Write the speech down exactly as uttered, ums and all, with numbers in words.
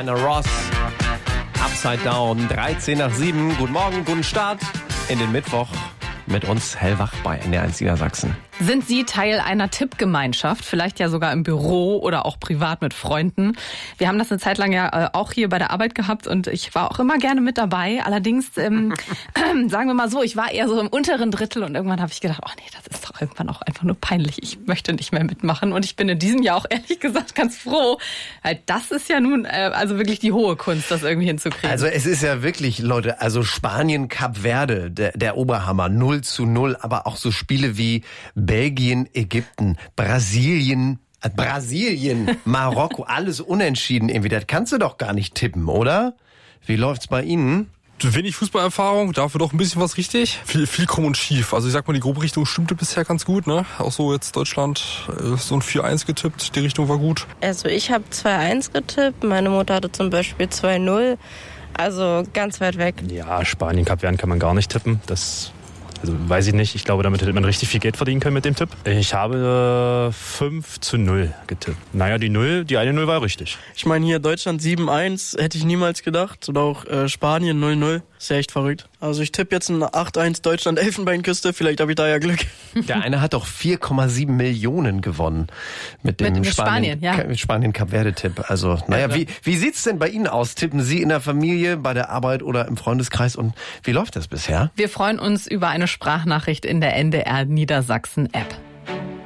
Diana Ross. Upside Down, dreizehn nach sieben. Guten Morgen, guten Start in den Mittwoch. Mit uns hellwach bei N D R eins Niedersachsen. Sind Sie Teil einer Tippgemeinschaft? Vielleicht ja sogar im Büro oder auch privat mit Freunden. Wir haben das eine Zeit lang ja auch hier bei der Arbeit gehabt und ich war auch immer gerne mit dabei. Allerdings, ähm, sagen wir mal so, ich war eher so im unteren Drittel und irgendwann habe ich gedacht, oh nee, das ist doch irgendwann auch einfach nur peinlich. Ich möchte nicht mehr mitmachen und ich bin in diesem Jahr auch ehrlich gesagt ganz froh, weil das ist ja nun äh, also wirklich die hohe Kunst, das irgendwie hinzukriegen. Also es ist ja wirklich, Leute, also Spanien, Kap Verde, der, der Oberhammer, null zu null, aber auch so Spiele wie Belgien, Ägypten, Brasilien, äh, Brasilien, Marokko, alles unentschieden irgendwie. Das kannst du doch gar nicht tippen, oder? Wie läuft's bei Ihnen? Wenig Fußballerfahrung, dafür doch ein bisschen was richtig. Viel, viel krumm und schief. Also ich sag mal, die grobe Richtung stimmte bisher ganz gut, ne? Auch so jetzt Deutschland äh, so ein vier eins getippt, die Richtung war gut. Also ich habe zwei eins getippt, meine Mutter hatte zum Beispiel zwei null, also ganz weit weg. Ja, Spanien, Kap Verde kann man gar nicht tippen, das... Also weiß ich nicht. Ich glaube, damit hätte man richtig viel Geld verdienen können mit dem Tipp. Ich habe äh, fünf zu null getippt. Naja, die Null, die eine Null war richtig. Ich meine hier Deutschland sieben eins, hätte ich niemals gedacht. Oder auch äh, Spanien null null. Ist ja echt verrückt. Also ich tippe jetzt ein acht eins Deutschland Elfenbeinküste. Vielleicht habe ich da ja Glück. Der eine hat doch vier Komma sieben Millionen gewonnen mit dem mit, mit Spanien, Spanien, ja. Spanien-Kap-Verde-Tipp. Also, naja, ja, wie, wie sieht's denn bei Ihnen aus? Tippen Sie in der Familie, bei der Arbeit oder im Freundeskreis? Und wie läuft das bisher? Wir freuen uns über eine Sprachnachricht in der N D R Niedersachsen App.